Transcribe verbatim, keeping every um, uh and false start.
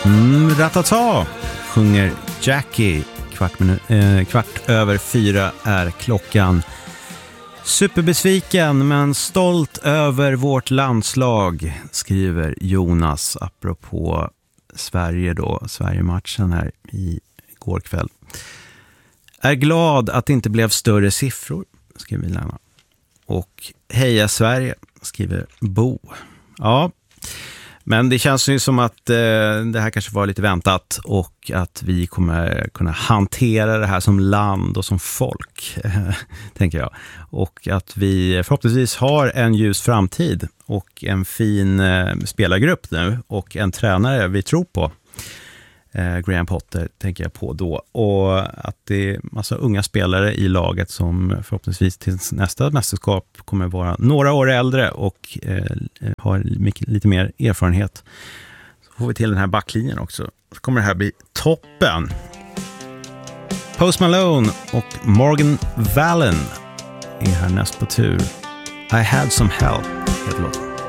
Mm, ratata, sjunger Jackie. Kvart, minu- eh, kvart över fyra är klockan. Superbesviken men stolt över vårt landslag, skriver Jonas apropå Sverige då, Sverige-matchen här i går kväll. Är glad att det inte blev större siffror, skriver Lena. Och heja Sverige, skriver Bo. Ja, men det känns ju som att eh, det här kanske var lite väntat och att vi kommer kunna hantera det här som land och som folk, tänker jag. Och att vi förhoppningsvis har en ljus framtid och en fin eh, spelargrupp nu och en tränare vi tror på. Eh, Graham Potter tänker jag på då. Och att det är massa unga spelare i laget som förhoppningsvis till nästa mästerskap kommer vara några år äldre och eh, har mycket, lite mer erfarenhet. Så får vi till den här backlinjen också. Så kommer det här bli toppen. Post Malone och Morgan Wallen är här näst på tur. I had some help, heter låten.